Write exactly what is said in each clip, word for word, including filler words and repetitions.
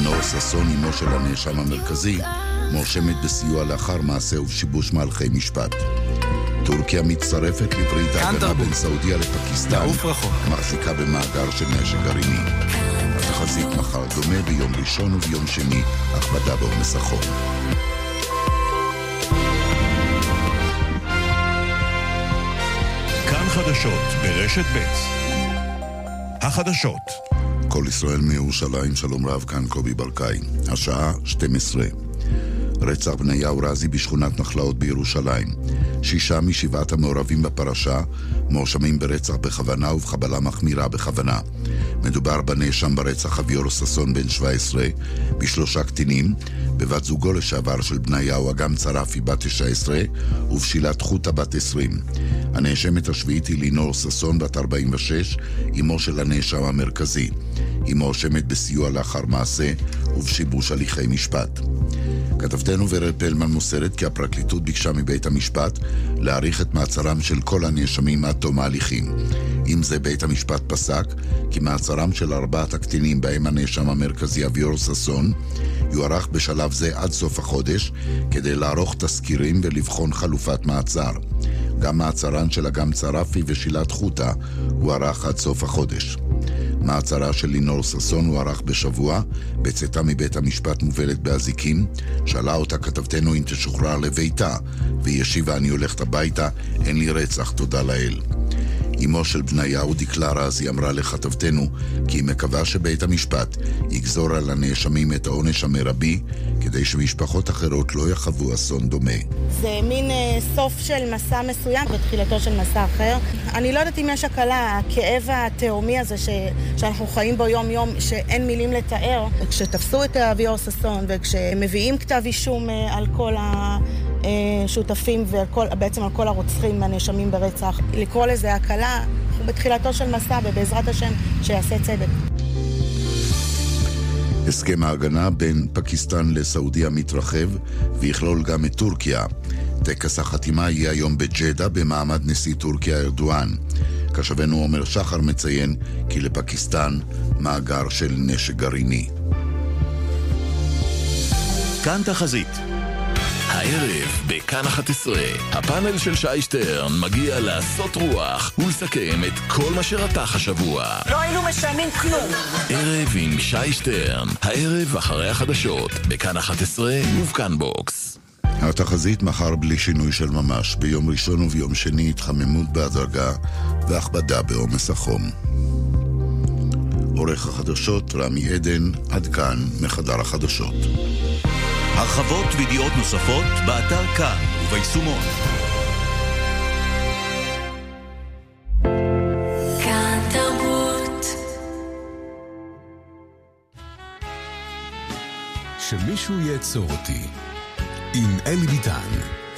לינור ששון, אמו של הנאשם המרכזי, מואשמת בסיוע לאחר מעשה ובשיבוש מהלכי משפט. טורקיה מצטרפת לברית ההגנה בין סעודיה לפקיסטן, מחזיקה במאגר של נשק גרעיני. התחזית מחר דומה ביום ראשון וביום שני, הכבדה בעומס החום. כאן חדשות ברשת ב'. החדשות. כל ישראל מירושלים, שלום רב, כאן קובי ברקאי. השעה שתים עשרה. רצח בניהו רזי בשכונת נחלאות בירושלים. שישה משבעת המעורבים בפרשה מואשמים ברצח בכוונה ובחבלה מחמירה בכוונה. מדובר בנאשם ברצח אביאור ששון בן שבע עשרה, בשלושה קטינים, בבת זוגו לשעבר של בניהו אגם צרפי בת תשע עשרה ובשילת חוטה בת עשרים. הנאשמת השביעית היא לינור ששון בת ארבעים ושש, אמו של הנאשם המרכזי. היא מואשמת בסיוע לאחר מעשה ובשיבוש הליכי משפט. כתבתנו ורד פלמן מוסרת כי הפרקליטות ביקשה מבית המשפט להאריך את מעצרם של כל הנאשמים עד תום ההליכים. עם זה בית המשפט פסק כי מעצרם של ארבעת הקטינים בהם הנאשם המרכזי אביאור ששון יוארך בשלב זה עד סוף החודש כדי לערוך תזכירים ולבחון חלופת מעצר. גם מעצרן של אגם צרפי ושילת חוטה הוארך עד סוף החודש. מעצרה של לינור ששון הוארך בשבוע, בצאתה מבית המשפט מובלת באזיקים. שאלה אותה כתבתנו אם תשוחרר לביתה, והיא השיבה אני הולכת הביתה, אין לי רצח, תודה לאל. אמו של בניהו דקלה רזי אמרה לכתבתנו כי היא מקווה שבית המשפט יגזור על הנאשמים את העונש המרבי כדי שמשפחות אחרות לא יחוו אסון דומה. זה מין אה, סוף של מסע מסוים ותחילתו של מסע אחר. אני לא יודעת אם יש הקלה, הכאב התאומי הזה ש... שאנחנו חיים בו יום יום שאין מילים לתאר. כשתפסו את אביאור ששון וכשמביאים כתב אישום אה, על כל ה... שותפים ובעצם על כל הרוצחים הנאשמים ברצח. לקרוא לזה הקלה, אנחנו בתחילתו של מסע ובעזרת השם שיעשה צדק. הסכם ההגנה בין פקיסטן לסעודיה מתרחב ויכלול גם את טורקיה. טקס החתימה יהיה היום בג'דה במעמד נשיא טורקיה ארדואן. כשבנו עומר שחר מציין כי לפקיסטן מאגר של נשק גרעיני. כאן תחזית. הערב בכאן אחת עשרה, הפאנל של שי שטרן מגיע לעשות רוח ולסכם את כל מה שרתח השבוע. לא היינו משנים כלום. ערב עם שי שטרן, הערב אחרי החדשות, בכאן אחת עשרה ובכאן בוקס. התחזית מחר בלי שינוי של ממש, ביום ראשון וביום שני התחממות בהדרגה והכבדה בעומס החום. עורך החדשות רמי עדן, עד כאן מחדר החדשות. הרחבות וידיעות נוספות באתר כאן וביישומון. כאן תרבות. שמישהו יעצור אותי עם אלי ביטן.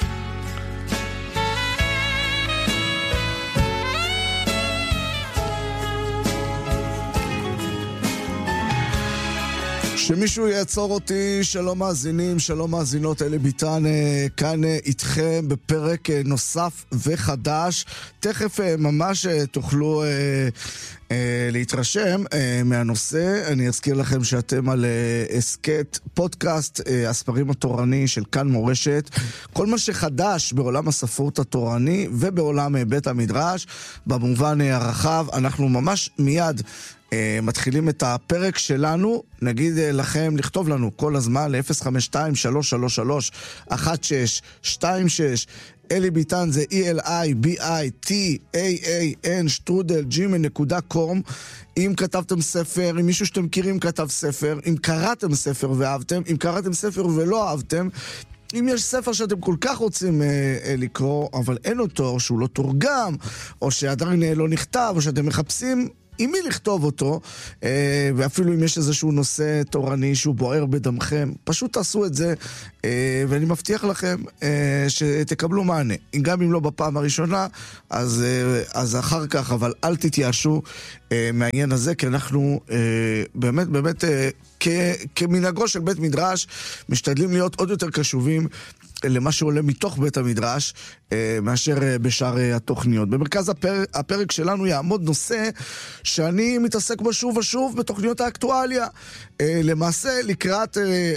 שמישהו יעצור אותי. שלום מאזינים, שלום מאזינות, אלי ביטן כאן איתכם בפרק נוסף וחדש. תכף ממש תוכלו להתרשם מהנושא. אני אזכיר לכם שאתם על הסקט פודקאסט הספרים התורני של כאן מורשת. כל מה שחדש בעולם הספרות התורני ובעולם בית המדרש במובן הרחב. אנחנו ממש מיד מתחילים את הפרק שלנו. נגיד לכם לכתוב לנו כל הזמן ל-אפס חמש שתיים שלוש שלוש שלוש אחת שש שתיים שש. אלי ביטן זה E-L-I-B-I-T-A-A-N שטרודל ג'ימייל נקודה קום. אם כתבתם ספר, אם מישהו שאתם מכירים כתב ספר, אם קראתם ספר ואהבתם, אם קראתם ספר ולא אהבתם, אם יש ספר שאתם כל כך רוצים אה, אה, לקרוא אבל אין אותו, שהוא לא תורגם או שעדיין לא נכתב, או שאתם מחפשים עם מי לכתוב אותו, ואפילו אם יש איזשהו נושא תורני שהוא בוער בדמכם, פשוט תעשו את זה, ואני מבטיח לכם שתקבלו מענה. גם אם לא בפעם הראשונה, אז, אז אחר כך, אבל אל תתייאשו מהעניין הזה, כי אנחנו באמת באמת כמנהגו של בית מדרש, משתדלים להיות עוד יותר קשובים למה שעולה מתוך בית המדרש, מאשר בשאר התוכניות. במרכז הפרק, הפרק שלנו יעמוד נושא שאני מתעסק בו שוב ושוב בתוכניות האקטואליה. למעשה, לקראת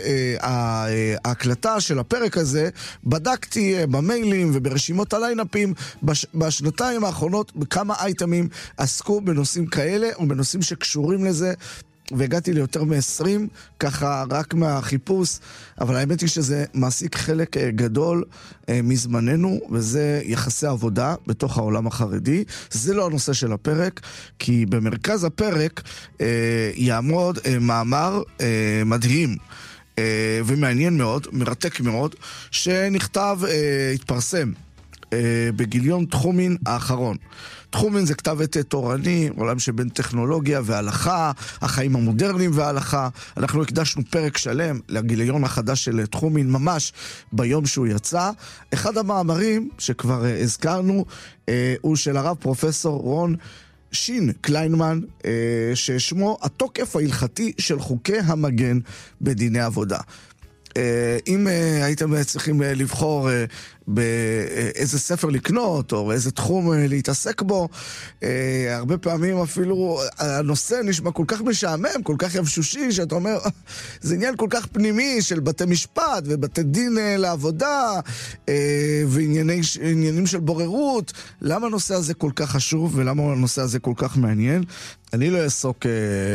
ההקלטה של הפרק הזה, בדקתי במיילים וברשימות הליינאפים בשנתיים האחרונות בכמה אייטמים עסקו בנושאים כאלה או בנושאים שקשורים לזה, והגעתי ליותר מ-עשרים, ככה רק מהחיפוש, אבל האמת היא שזה מעסיק חלק גדול אה, מזמננו, וזה יחסי עבודה בתוך העולם החרדי. זה לא הנושא של הפרק, כי במרכז הפרק אה, יעמוד אה, מאמר אה, מדהים, אה, ומעניין מאוד, מרתק מאוד, שנכתב, אה, התפרסם, אה, בגיליון תחומין האחרון. תחומין זה כתב עת תורני, עולם שבין טכנולוגיה והלכה, החיים המודרניים וההלכה. אנחנו הקדשנו פרק שלם לגיליון החדש של תחומין ממש ביום שהוא יצא. אחד המאמרים שכבר אה, הזכרנו אה, הוא של הרב פרופסור רון שין קליינמן, אה, ששמו התוקף ההלכתי של חוקי המגן בדיני עבודה. אם הייתם צריכים לבחור באיזה ספר לקנות או איזה תחום להתעסק בו, הרבה פעמים אפילו הנושא נשמע כל כך משעמם, כל כך יבשושי, שאתה אומר, זה עניין כל כך פנימי של בתי משפט ובתי דין לעבודה ועניינים של בוררות. למה הנושא הזה כל כך חשוב ולמה הנושא הזה כל כך מעניין? אני לא אעסוק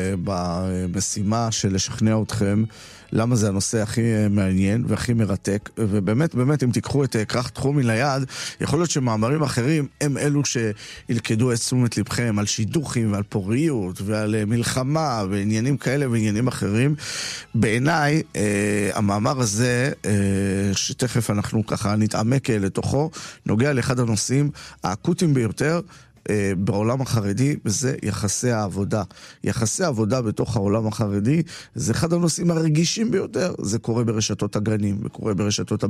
במשימה של לשכנע אתכם למה זה הנושא הכי מעניין והכי מרתק, ובאמת, באמת, אם תיקחו את כרך תחומין ליד, יכול להיות שמאמרים אחרים הם אלו שילכדו את תשומת לבכם על שידוכים ועל פוריות ועל מלחמה ועניינים כאלה ועניינים אחרים. בעיניי, אה, המאמר הזה, אה, שתכף אנחנו ככה נתעמק לתוכו, נוגע לאחד הנושאים האקוטיים ביותר בעולם החרדי, וזה יחסי העבודה. יחסי העבודה בתוך העולם החרדי זה אחד הנושאים הרגישים ביותר. זה קורה ברשתות הגנים, וקורה ברשתות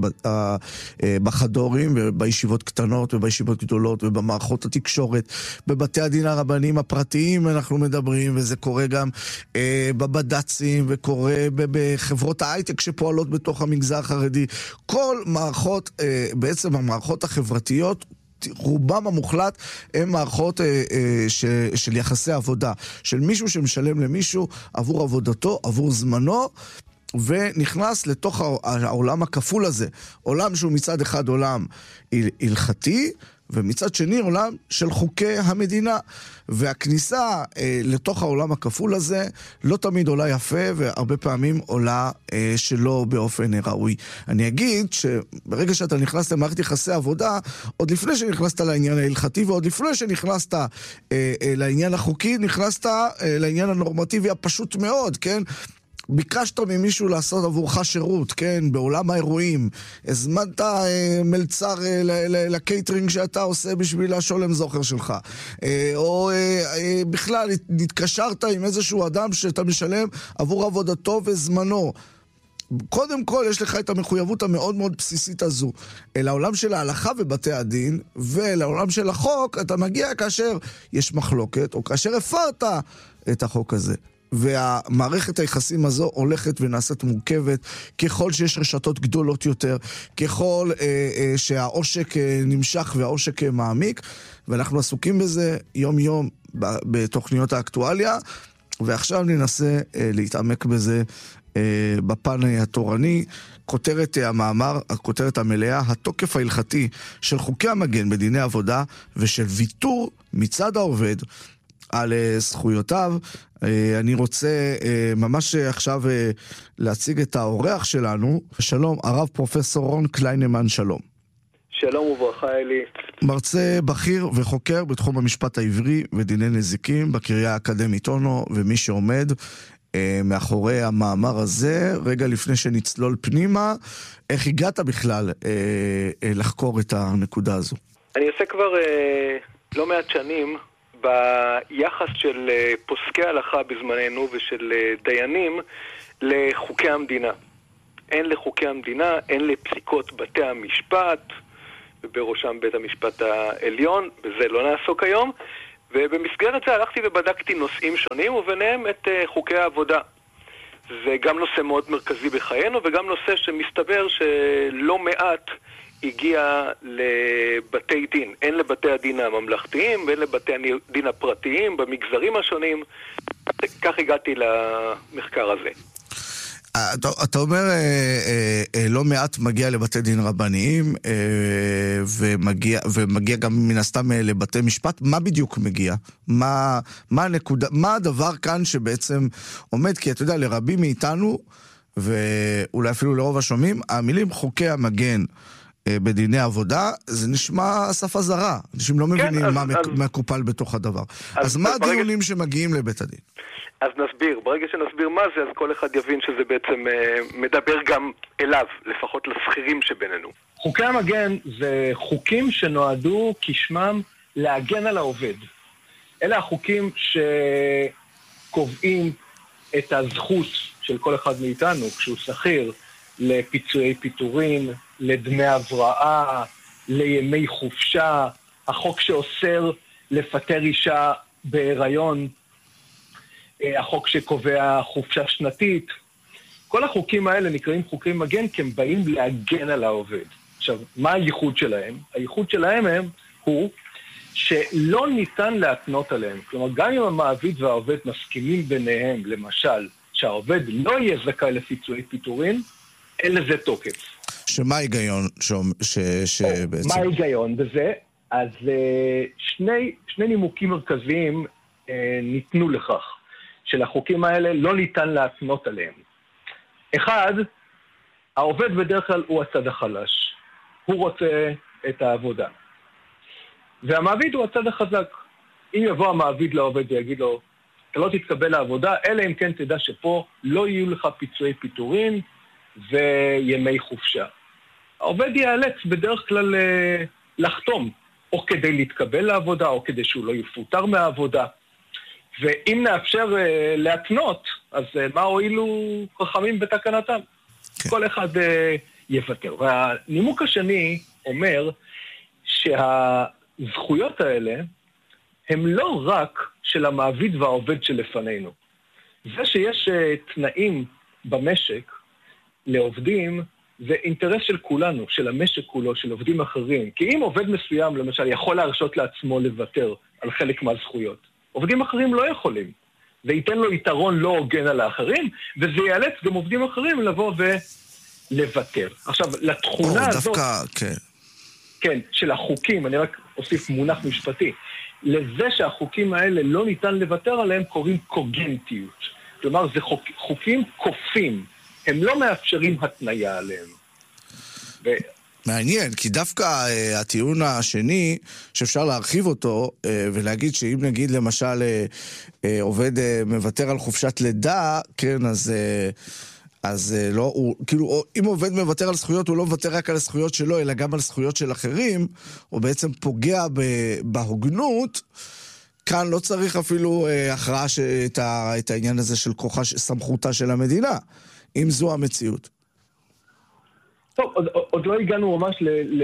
בחדורים, ובישיבות קטנות ובישיבות גדולות, ובמערכות התקשורת, בבתי הדין הרבניים הפרטיים אנחנו מדברים, וזה קורה גם אה, בבד"צים, וקורה בחברות ההייטק שפועלות בתוך המגזר החרדי. כל מערכות, אה, בעצם המערכות החברתיות, רובם המוחלט הם מערכות אה, אה, ש, של יחסי עבודה, של מישהו שמשלם למישהו עבור עבודתו, עבור זמנו, ונכנס לתוך העולם הכפול הזה. עולם שהוא מצד אחד עולם הלכתי, ומצד שני עולם של חוקי המדינה. והכניסה אה, לתוך העולם הכפול הזה לא תמיד עולה יפה, והרבה פעמים עולה אה, שלא באופן ראוי. אני אגיד שברגע שאתה נכנס למערכת יחסי עבודה, עוד לפני שנכנסת לעניין ההלכתי, ועוד לפני שנכנסת אה, אה, לעניין החוקי, נכנסת אה, לעניין הנורמטיבי הפשוט מאוד, כן? ביקשת ממישהו לעשות עבורך שירות, כן, בעולם האירועים, הזמנת אה, מלצר אה, לקייטרינג שאתה עושה בשביל השולם זוכר שלך, אה, או אה, אה, בכלל נתקשרת עם איזשהו אדם שאתה משלם עבור עבודתו וזמנו. קודם כל יש לך את המחויבות המאוד מאוד בסיסית הזו אל העולם של ההלכה ובתי הדין, ואל העולם של החוק אתה מגיע כאשר יש מחלוקת או כאשר הפרת את החוק הזה. והמערכת היחסים הזו הולכת ונעשית מורכבת ככל שיש רשתות גדולות יותר, ככל אה, אה, שהעושק אה, נמשך והעושק אה, מעמיק, ואנחנו עסוקים בזה יום יום בתוכניות האקטואליה, ועכשיו ננסה אה, להתעמק בזה אה, בפן התורני. כותרת אה, המאמר, הכותרת המלאה, התוקף ההלכתי של חוקי המגן בדיני עבודה ושל ויתור מצד העובד על זכויותיו. אני רוצה ממש עכשיו להציג את האורח שלנו. שלום, הרב פרופסור רון קליינמן, שלום. שלום וברכה אלי. מרצה בכיר וחוקר בתחום המשפט העברי ודיני נזיקים בקריה האקדמית אונו, ומי שעומד מאחורי המאמר הזה, רגע לפני שנצלול פנימה, איך הגעת בכלל לחקור את הנקודה הזו? אני עושה כבר לא מעט שנים ביחס של פוסקי הלכה בזמננו ושל דיינים לחוקי המדינה. אין לחוקי המדינה, אין לפסיקות בתי המשפט, ובראשם בית המשפט העליון, בזה לא נעסוק היום, ובמסגרת זה הלכתי ובדקתי נושאים שונים, וביניהם את חוקי העבודה. זה גם נושא מאוד מרכזי בחיינו, וגם נושא שמסתבר שלא מעט הגיע לבתי דין, הן לבתי הדין הממלכתיים והן לבתי הדין הפרטיים במגזרים השונים. כך הגעתי למחקר הזה. אתה, אתה אומר, אה, אה, אה, לא מעט מגיע לבתי דין רבניים, אה, ומגיע, ומגיע גם מן הסתם אה, לבתי משפט. מה בדיוק מגיע? מה, מה הנקודה, מה הדבר כאן שבעצם עומד? כי אתה יודע, לרבים מאיתנו, ואולי אפילו לרוב השומעים, המילים חוקי המגן אה, בדיני עבודה, זה נשמע שפה זרה. אנשים לא מבינים כן, מה אז, מקופל אז... בתוך הדבר. אז, אז מה הדיונים ברגע... שמגיעים לבית הדין? אז נסביר, ברגע שנסביר מה זה, אז כל אחד יבין שזה בעצם אה, מדבר גם אליו, לפחות לסחירים שבינינו. חוקי המגן זה חוקים שנועדו כשמם להגן על העובד. אלה החוקים שקובעים את הזכות של כל אחד מאיתנו, כשהוא שכיר, לפיצויי פיטורין, לדמי הבראה, לימי חופשה, החוק שאוסר לפטר אישה בהיריון, החוק שקובע חופשה שנתית. כל החוקים האלה נקראים חוקי מגן, כי הם באים להגן על העובד. עכשיו, מה הייחוד שלהם? הייחוד שלהם הם, הוא שלא ניתן להתנות עליהם. כלומר, גם אם המעביד והעובד מסכימים ביניהם, למשל, שהעובד לא יהיה זכאי לפיצויי פיטורין, אין לזה תוקף. שמה ההיגיון שבעצם... מה ההיגיון בזה? אז שני, שני נימוקים מרכזיים ניתנו לכך. של החוקים האלה לא ניתן להתנות עליהם. אחד, העובד בדרך כלל הוא הצד החלש. הוא רוצה את העבודה. והמעביד הוא הצד החזק. אם יבוא המעביד לעובד ויגיד לו, אתה לא תתקבל לעבודה, אלא אם כן תדע שפה לא יהיו לך פיצויי פיטורין וימי חופשה. העובד ייאלץ בדרך כלל לחתום, או כדי להתקבל לעבודה, או כדי שהוא לא יפוטר מהעבודה. ואם נאפשר uh, להתנות, אז uh, מה הועילו חכמים בתקנתם? כן. כל אחד uh, יוותר. והנימוק השני אומר שהזכויות האלה הם לא רק של המעביד והעובד שלפנינו. זה שיש uh, תנאים במשק לעובדים, זה אינטרס של כולנו, של המשק כולו, של עובדים אחרים. כי אם עובד מסוים, למשל, יכול להרשות לעצמו לוותר על חלק מהזכויות, עובדים אחרים לא יכולים. זה ייתן לו יתרון לא הוגן על האחרים, וזה ייאלץ גם עובדים אחרים לבוא ולוותר. עכשיו, לתכונה או, הזאת... דווקא, כן. כן, של החוקים, אני רק אוסיף מונח משפטי. לזה שהחוקים האלה לא ניתן לוותר עליהם, קוראים קוגנטיות. כלומר, זה חוק, חוקים כופים. הם לא מאפשרים התניה עליהם. ו... מעניין, כי דווקא uh, הטיעון השני, שאפשר להרחיב אותו, uh, ולהגיד שאם נגיד למשל uh, uh, עובד uh, מוותר על חופשת לידה, כן, אז, uh, אז uh, לא, הוא, כאילו, אם עובד מוותר על זכויות, הוא לא מוותר רק על הזכויות שלו, אלא גם על זכויות של אחרים, הוא בעצם פוגע ב- בהוגנות. כאן לא צריך אפילו uh, הכרעה שאת ה- את העניין הזה של כוחה, סמכותה של המדינה, אם זו המציאות. טוב, עוד, עוד לא הגענו ממש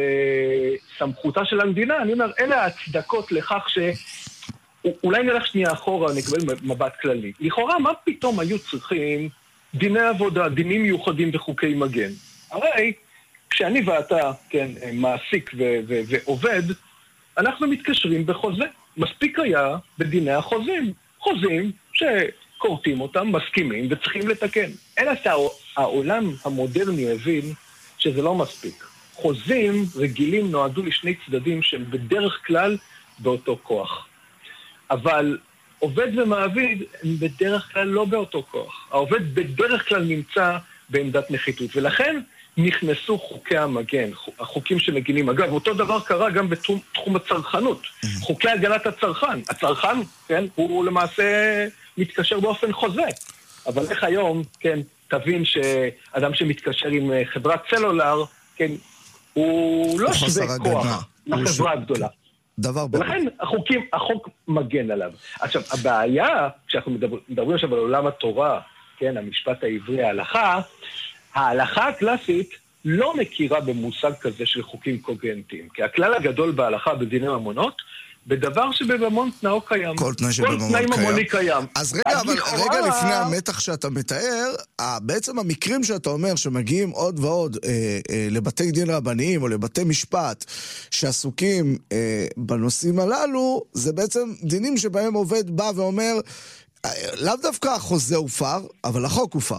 לסמכותה של המדינה, אני אומר, אלה ההצדקות לכך ש... אולי נלך שנייה אחורה, נקבל מבט כללי. לכאורה, מה פתאום היו צריכים דיני עבודה, דינים מיוחדים וחוקי מגן? הרי, כשאני ואתה, כן, מעסיק ו- ו- ועובד, אנחנו מתקשרים בחוזה. מספיק היה בדיני החוזים. חוזים שקורטים אותם, מסכימים וצריכים לתקן. אלא שהעולם המודרני הבין שזה לא מספיק. חוזים רגילים נועדו לשני צדדים שהם בדרך כלל באותו כוח. אבל עובד ומעביד הם בדרך כלל לא באותו כוח. העובד בדרך כלל נמצא בעמדת נחיתות, ולכן נכנסו חוקי המגן, החוקים שמגינים. אגב, אותו דבר קרה גם בתחום הצרכנות. חוקי הגנת הצרכן. הצרכן, כן, הוא למעשה מתקשר באופן חוזה. אבל איך היום, כן, תבין שאדם שמתקשר עם חברת סלולר, כן, הוא לא שווה כוח לחברה הגדולה. דבר ברור. ולכן החוקים, החוק מגן עליו. עכשיו, הבעיה, כשאנחנו מדבר, מדברים עכשיו על עולם התורה, כן, המשפט העברי, ההלכה, ההלכה הקלאסית לא מכירה במושג כזה של חוקים קוגנטיים. כי הכלל הגדול בהלכה בדיני ממונות, בדבר שבממון תנאו קיים. כל תנאי שבממון קיים. כל תנאי ממוני קיים. אז רגע, אבל לכאורה... רגע לפני המתח שאתה מתאר, בעצם המקרים שאתה אומר שמגיעים עוד ועוד אה, אה, לבתי דין רבניים או לבתי משפט שעסוקים אה, בנושאים הללו, זה בעצם דינים שבהם עובד בא ואומר, אה, לאו דווקא החוזה הופר, אבל החוק הופר.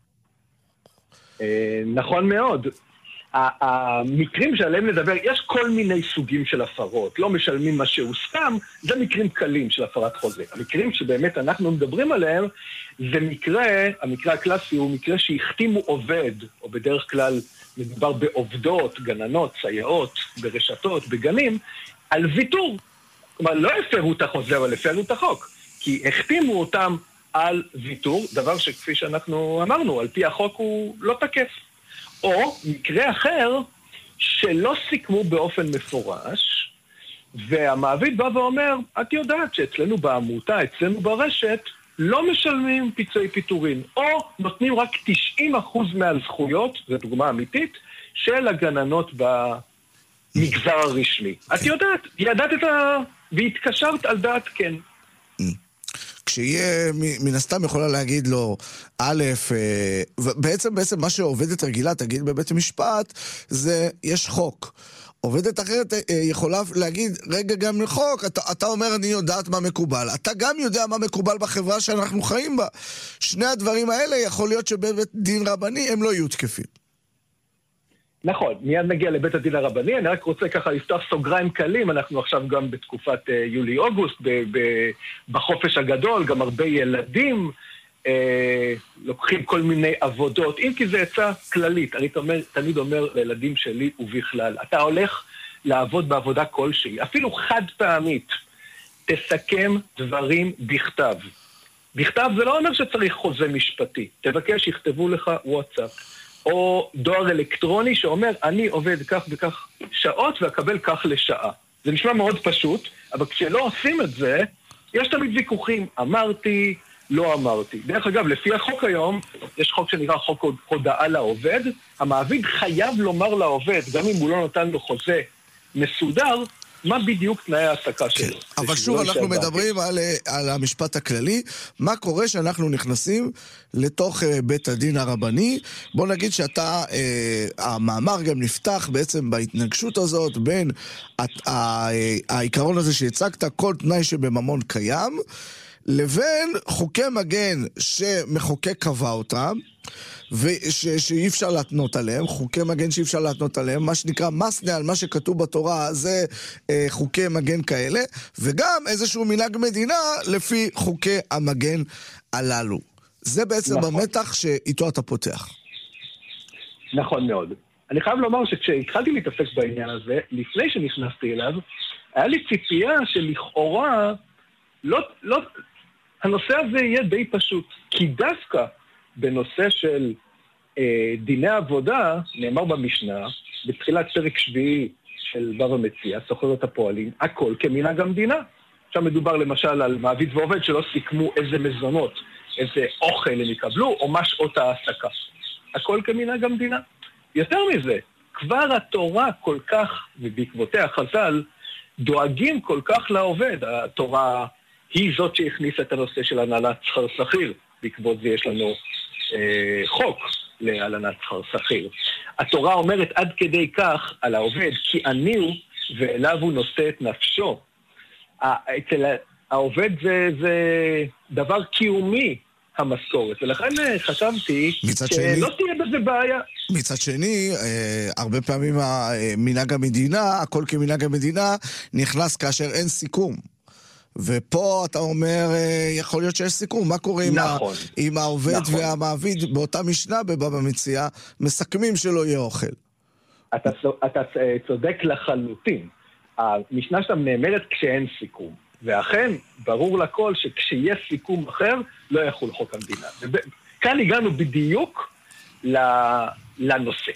אה, נכון מאוד. המקרים שעליהם נדבר, יש כל מיני סוגים של הפרות, לא משלמים מה שהוסכם, זה מקרים קלים של הפרת חוזה. המקרים שבאמת אנחנו מדברים עליהם, זה מקרה, המקרה הקלאסי הוא מקרה שהחתימו עובד, או בדרך כלל מדובר בעובדות, גננות, סייעות, ברשתות, בגנים, על ויתור. כלומר, לא הפרו את החוזה, אבל הפרו את החוק, כי החתימו אותם על ויתור, דבר שכפי שאנחנו אמרנו, על פי החוק הוא לא תקף. או מקרה אחר שלא סיכמו באופן מפורש, והמעביד בא ואומר, את יודעת שאצלנו בעמותה, אצלנו ברשת, לא משלמים פיצוי פיטורין, או נותנים רק תשעים אחוז מהזכויות, זו דוגמה אמיתית, של הגננות במגזר הרשמי. את יודעת, ידעת את ה... והתקשרת על דעת כן. כשיהיה, מן הסתם יכולה להגיד לו, א', בעצם, בעצם מה שעובדת רגילה תגיד בבית המשפט, זה, יש חוק. עובדת אחרת יכולה להגיד, רגע גם לחוק, אתה, אתה אומר אני יודעת מה מקובל, אתה גם יודע מה מקובל בחברה שאנחנו חיים בה. שני הדברים האלה יכול להיות שבבית דין רבני הם לא יהיו תקפים. נכון, מיד נגיע לבית הדין הרבני, אני רק רוצה ככה לפתוח סוגריים קלים, אנחנו עכשיו גם בתקופת uh, יולי-אוגוסט, ב- ב- בחופש הגדול, גם הרבה ילדים uh, לוקחים כל מיני עבודות, אם כי זה יצא כללית, אני תאמר, תמיד אומר לילדים שלי ובכלל, אתה הולך לעבוד בעבודה כלשהי, אפילו חד פעמית, תסכם דברים בכתב. בכתב זה לא אומר שצריך חוזה משפטי, תבקש, יכתבו לך וואטסאפ. או דואר אלקטרוני שאומר, אני עובד כך וכך שעות ואקבל כך לשעה. זה נשמע מאוד פשוט, אבל כשלא עושים את זה, יש תמיד ויכוחים, אמרתי, לא אמרתי. דרך אגב, לפי החוק היום, יש חוק שנקרא חוק הודעה לעובד, המעביד חייב לומר לעובד, גם אם הוא לא נותן לו חוזה מסודר, מה בדיוק תנאי העסקה שלו. אבל שוב, אנחנו מדברים על, על המשפט הכללי, מה קורה שאנחנו נכנסים לתוך בית הדין הרבני, בוא נגיד שאתה, אה, המאמר גם נפתח בעצם בהתנגשות הזאת, בין הת, ה, העיקרון הזה שהצגת, כל תנאי שבממון קיים, לבין חוקי מגן שמחוקק קבע אותם, ושאי אפשר להתנות עליהם, חוקי מגן שאי אפשר להתנות עליהם, מה שנקרא מסנה על מה שכתוב בתורה, זה אה, חוקי מגן כאלה, וגם איזשהו מנהג מדינה לפי חוקי המגן הללו. זה בעצם נכון. המתח שאיתו אתה פותח. נכון מאוד. אני חייב לומר שכשהתחלתי להתעסק בעניין הזה, לפני שנכנסתי אליו, היה לי ציפייה שלכאורה, לא, לא, הנושא הזה יהיה די פשוט, כי דווקא בנושא של אה, דיני עבודה, נאמר במשנה, בתחילת פרק שביעי של בבא מציעא, סוחרת הפועלים, הכל כמנהג המדינה. עכשיו מדובר למשל על מעביד ועובד שלא סיכמו איזה מזונות, איזה אוכל הם יקבלו, או מה שעות העסקה. הכל כמנהג המדינה. יותר מזה, כבר התורה כל כך, ובעקבותיה חז"ל, דואגים כל כך לעובד. התורה היא זאת שהכניסה את הנושא של הנהלת שכר שכיר. בעקבות זה יש לנו אה, חוק להלנת שכר שכיר. התורה אומרת עד כדי כך על העובד, כי אני הוא ואליו הוא נושא את נפשו. אצל העובד זה, זה דבר קיומי, המשכורת, ולכן חשבתי שלא שני, תהיה בזה בעיה. מצד שני, אה, הרבה פעמים מנהג המדינה, הכל כמנהג המדינה, נכנס כאשר אין סיכום. ופה אתה אומר, יכול להיות שיש סיכום, מה קורה נכון, עם העובד נכון. והמעביד באותה משנה בבבא מציעא, מסכמים שלא יהיה אוכל. אתה, אתה צודק לחלוטין. המשנה שם נאמרת כשאין סיכום. ואכן, ברור לכל שכשיהיה סיכום אחר, לא יחול חוק המדינה. כאן הגענו בדיוק לנושא.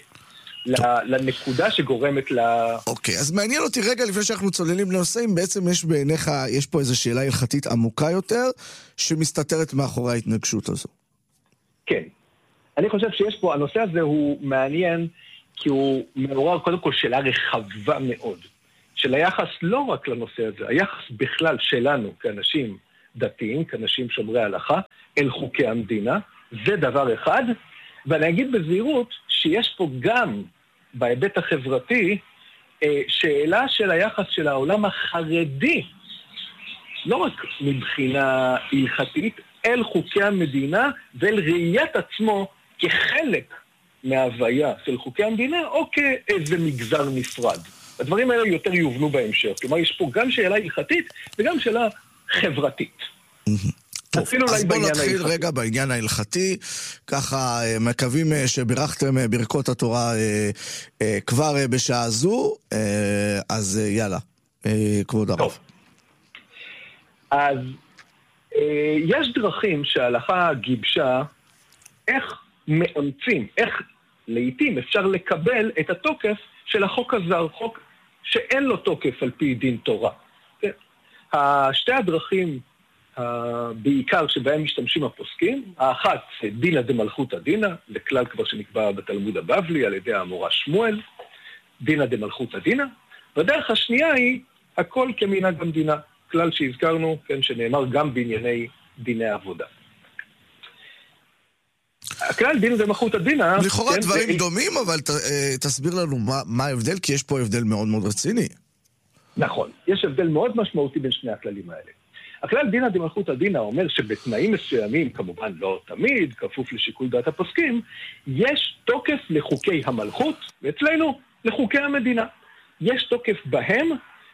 לנקודה שגורמת ל... אוקיי, אז מעניין אותי רגע לפני שאנחנו צוללים לנושא, אם בעצם יש בעיניך, יש פה איזו שאלה הלכתית עמוקה יותר, שמסתתרת מאחורי ההתנגשות הזו. כן. אני חושב שיש פה, הנושא הזה הוא מעניין, כי הוא מעורר קודם כל שאלה רחבה מאוד, של היחס לא רק לנושא הזה, היחס בכלל שלנו כאנשים דתיים, כאנשים שומרי הלכה, אל חוקי המדינה, זה דבר אחד, ואני אגיד בזהירות שיש פה גם בהיבט החברתי, שאלה של היחס של העולם החרדי, לא רק מבחינה הלכתית, אל חוקי המדינה ואל ראיית עצמו כחלק מההוויה של חוקי המדינה, או כאיזה מגזר נפרד. הדברים האלה יותר יובנו בהמשך. כלומר, יש פה גם שאלה הלכתית וגם שאלה חברתית. טוב, אז בואו נתחיל רגע בעניין ההלכתי, ככה מקווים שבירכתם ברכות התורה כבר בשעה זו, אז יאללה, כבוד הרב. אז יש דרכים שההלכה גיבשה איך מאמצים, איך לעתים אפשר לקבל את התוקף של החוק הזר, חוק שאין לו תוקף על פי דין תורה. שתי הדרכים בעיקר שבהם משתמשים הפוסקים, האחת זה דינא דמלכותא דינא, זה כלל כבר שנקבע בתלמוד הבבלי על ידי האמורא שמואל, דינא דמלכותא דינא, והדרך השנייה היא הכל כמנהג המדינה, כלל שהזכרנו, כן, שנאמר גם בענייני דיני עבודה. הכלל דינא דמלכותא דינא... לכאורה כן, דברים זה... דומים, אבל ת, תסביר לנו מה, מה ההבדל, כי יש פה הבדל מאוד מאוד רציני. נכון, יש הבדל מאוד משמעותי בין שני הכללים האלה. הכלל דינא דמלכותא דינא אומר שבתנאים מסוימים, כמובן לא תמיד, כפוף לשיקול דעת הפוסקים, יש תוקף לחוקי המלכות, ואצלנו לחוקי המדינה. יש תוקף בהם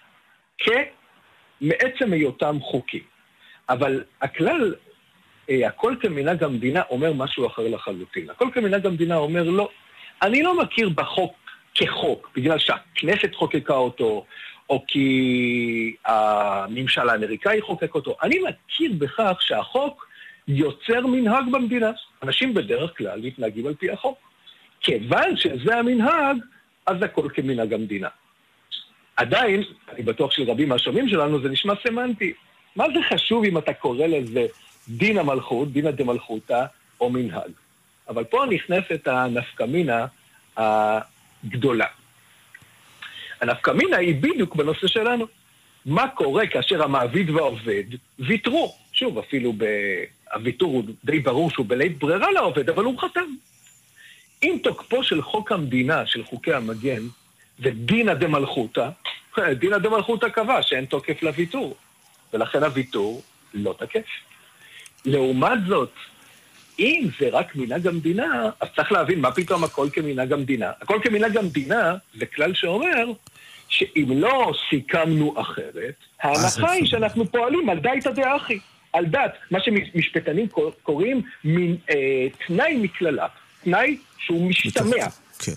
כמעצם היותם חוקים. אבל הכלל, הכל כמנהג המדינה אומר משהו אחר לחלוטין. הכל כמנהג המדינה אומר לא, אני לא מכיר בחוק כחוק, בגלל שהכנסת חוקקה אותו, או כי הממשל האמריקאי חוקק אותו. אני מכיר בכך שהחוק יוצר מנהג במדינה. אנשים בדרך כלל מתנהגים על פי החוק. כיוון שזה המנהג, אז הכל כמנהג המדינה. עדיין, אני בטוח שלרבים מהשומעים שלנו, זה נשמע סמנטי. מה זה חשוב אם אתה קורא לזה דין המלכות, דינא דמלכותא, או מנהג? אבל פה נכנסת הנפקמינה הגדולה. הנפקמינה היא בדיוק בנושא שלנו. מה קורה כאשר המעביד והעובד ויתרו? שוב, אפילו הוויתור הוא די ברור שהוא בלית ברירה לעובד, אבל הוא חתם. אם תוקפו של חוק המדינה, של חוקי המגן, זה דינא דמלכותא, דינא דמלכותא קבע שאין תוקף לוויתור, ולכן הוויתור לא תקף. לעומת זאת, אם זה רק מנהג המדינה, אז צריך להבין מה פתאום הכל כמנהג המדינה. הכל כמנהג המדינה זה כלל שאומר שאם לא סיכמנו אחרת, ההנחה היא שאנחנו פועלים על דייתא דאחי, על דת, מה שמשפטנים קוראים מין, אה, תנאי מכללה, תנאי שהוא משתמע. כן.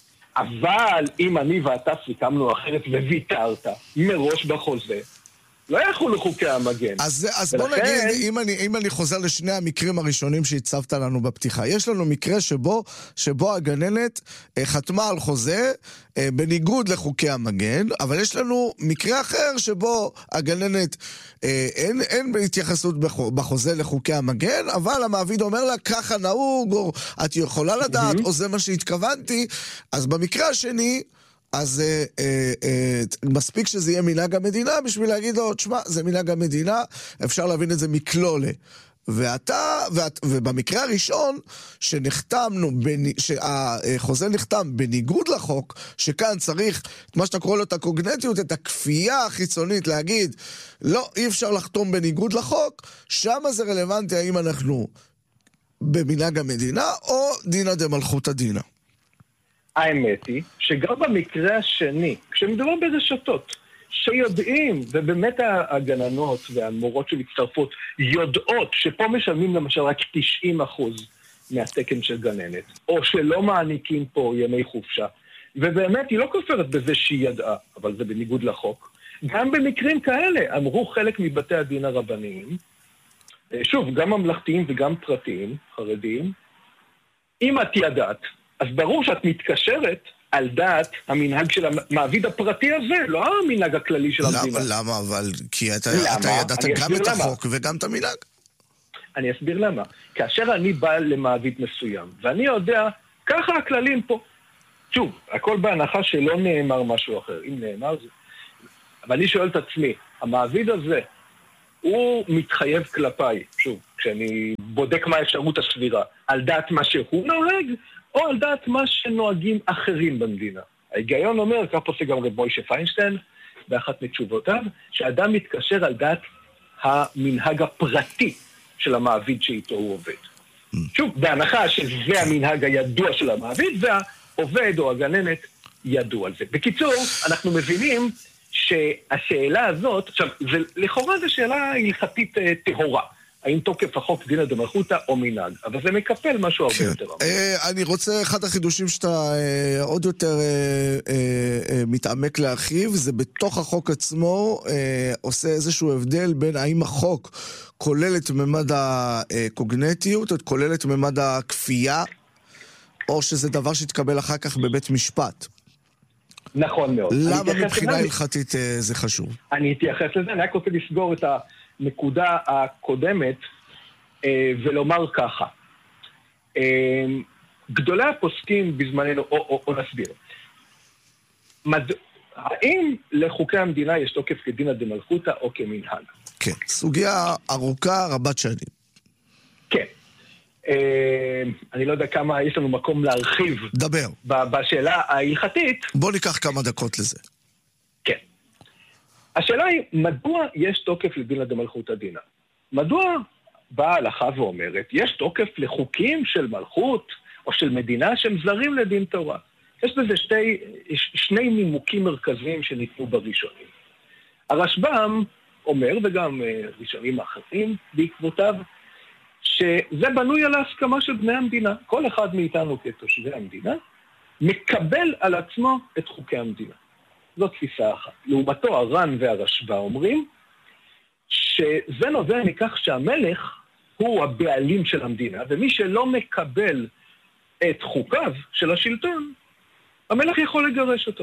אבל אם אני ואתה סיכמנו אחרת וויתרת מראש בחוזה, לא יחול לחוקי המגן. אז, אז ולכן... בוא נגיד, אם אני, אם אני חוזר לשני המקרים הראשונים שהצבת לנו בפתיחה, יש לנו מקרה שבו, שבו הגננת אה, חתמה על חוזה אה, בניגוד לחוקי המגן, אבל יש לנו מקרה אחר שבו הגננת אה, אין, אין בהתייחסות בחוזה לחוקי המגן, אבל המעביד אומר לה, ככה נהוג, או את יכולה לדעת, mm-hmm. או זה מה שהתכוונתי. אז במקרה השני, אז אה, אה, אה, מספיק שזה יהיה מנהג המדינה בשביל להגיד לו, תשמע, זה מנהג המדינה, אפשר להבין את זה מכלולה. ואתה, ואת, ובמקרה הראשון שנחתמנו, שהחוזה נחתם בניגוד לחוק, שכאן צריך את מה שאתה קורא לו את הקוגנטיות, את הכפייה החיצונית להגיד, לא, אי אפשר לחתום בניגוד לחוק, שם זה רלוונטי האם אנחנו במנהג המדינה או דינא דמלכותא דינא. האמת היא שגם במקרה השני, כשמדובר ברשתות, שיודעים, ובאמת הגננות והמורות שמצטרפות יודעות שפה משלמים למשל רק תשעים אחוז מהתקן של גננת, או שלא מעניקים פה ימי חופשה, ובאמת היא לא כופרת בזה שהיא ידעה, אבל זה בניגוד לחוק. גם במקרים כאלה אמרו חלק מבתי הדין הרבניים, שוב, גם ממלכתיים וגם פרטיים, חרדיים, אם את ידעת, אז ברור שאת מתקשרת על דעת המנהג של המעביד הפרטי הזה, לא המנהג הכללי של המדינה. למה? למה? אבל כי אתה, אתה ידעת גם את למה. החוק וגם את המנהג. אני אסביר למה. כאשר אני בא למעביד מסוים, ואני יודע, ככה הכללים פה. שוב, הכל בהנחה שלא נאמר משהו אחר. אם נאמר זה... אבל אני שואל את עצמי, המעביד הזה, הוא מתחייב כלפיי, שוב, כשאני בודק מה האפשרות הסבירה, על דעת מה שהוא נוהג, או על דעת מה שנוהגים אחרים במדינה. ההיגיון אומר, כך פוסק גם רב מוישה פיינשטיין, באחת מתשובותיו, שאדם מתקשר על דעת המנהג הפרטי של המעביד שאיתו הוא עובד. שוב, בהנחה שזה המנהג הידוע של המעביד, והעובד או הגננת ידעו על זה. בקיצור, אנחנו מבינים שהשאלה הזאת, עכשיו, זה, לכאורה זו שאלה הלכתית אה, טהורה. האם תוקף החוק דינא דמלכותא או מנהג, אבל זה מקפל משהו הרבה יותר. אני רוצה, אחד החידושים שאתה עוד יותר מתעמק להרחיב, זה בתוך החוק עצמו עושה איזשהו הבדל בין האם החוק כולל את ממד הקוגנטיות, או כולל את ממד הכפייה, או שזה דבר שהתקבל אחר כך בבית משפט. נכון מאוד. למה מבחינה הלכתית זה חשוב? אני אתייחס לזה, אני רק רוצה לסגור את ה... נקודה הקודמת, ולומר ככה. גדולי הפוסקים בזמננו, או, או, או נסביר. מד... האם לחוקי המדינה יש תוקף כדינא דמלכותא או כמנהג? כן, סוגיה ארוכה, רבת שנים. כן. אני לא יודע כמה יש לנו מקום להרחיב. דבר. בשאלה ההלכתית. בוא ניקח כמה דקות לזה. כן. השאלה היא, מדוע יש תוקף לדינא דמלכותא דינא? מדוע באה ההלכה ואומרת, יש תוקף לחוקים של מלכות או של מדינה שהם זרים לדין תורה? יש בזה שתי, שני נימוקים מרכזיים שניתנו בראשונים. הרשב"ם אומר, וגם ראשונים אחרים בעקבותיו, שזה בנוי על ההסכמה של בני המדינה. כל אחד מאיתנו כתושבי המדינה מקבל על עצמו את חוקי המדינה. זו תפיסה אחת. לעומתו הר"ן והרשב"א אומרים שזה נובע מכך שהמלך הוא הבעלים של המדינה, ומי שלא מקבל את חוקיו של השלטון, המלך יכול לגרש אותו.